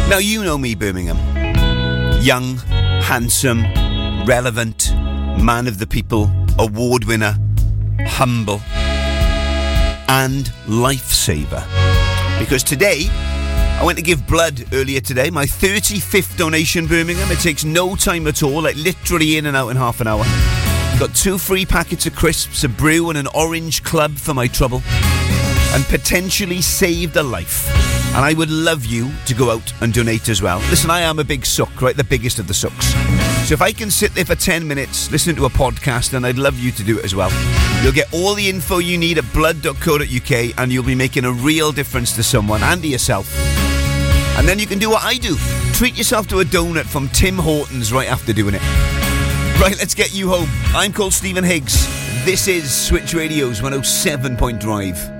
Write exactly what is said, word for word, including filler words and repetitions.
Now, you know me, Birmingham. Young, handsome, relevant, man of the people, award winner, humble, and lifesaver. Because today, I went to give blood earlier today. My thirty-fifth donation, Birmingham. It takes no time at all, like literally in and out in half an hour. Got two free packets of crisps, a brew, and an orange club for my trouble. And potentially saved a life. And I would love you to go out and donate as well. Listen, I am a big suck, right? The biggest of the sucks. So if I can sit there for ten minutes listening to a podcast, then I'd love you to do it as well. You'll get all the info you need at blood dot co dot uk, and you'll be making a real difference to someone and to yourself. And then you can do what I do. Treat yourself to a donut from Tim Hortons right after doing it. Right, let's get you home. I'm called Stephen Higgs. This is Switch Radio's one oh seven point five.